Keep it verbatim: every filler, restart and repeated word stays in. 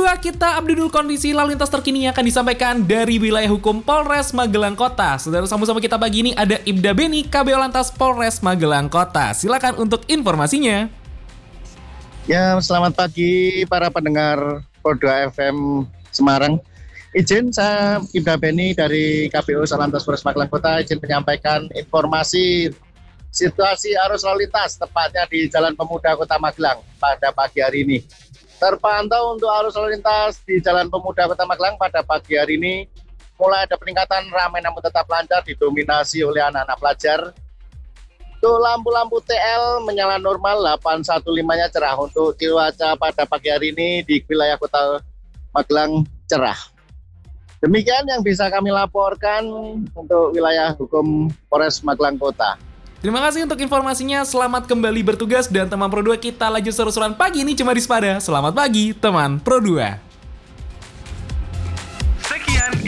Dua, kita update dulu kondisi lalu lintas terkini yang akan disampaikan dari wilayah hukum Polres Magelang Kota. Saudara, sama-sama kita pagi ini ada Ibda Beni, K B O Lantas Polres Magelang Kota. Silakan untuk informasinya. Ya, selamat pagi para pendengar Pro dua F M Semarang. Izin saya Ibda Beni dari K B O Lantas Polres Magelang Kota izin menyampaikan informasi situasi arus lalu lintas tepatnya di Jalan Pemuda Kota Magelang pada pagi hari ini. Terpantau untuk arus lalu lintas di Jalan Pemuda Kota Magelang pada pagi hari ini mulai ada peningkatan ramai namun tetap lancar didominasi oleh anak-anak pelajar. Untuk lampu-lampu T L menyala normal delapan satu lima-nya cerah. Untuk cuaca pada pagi hari ini di wilayah Kota Magelang cerah. Demikian yang bisa kami laporkan untuk wilayah hukum Polres Magelang Kota. Terima kasih untuk informasinya, selamat kembali bertugas dan teman Pro dua kita lanjut seru-seruan pagi ini cuma di Spada. Selamat pagi teman Pro dua.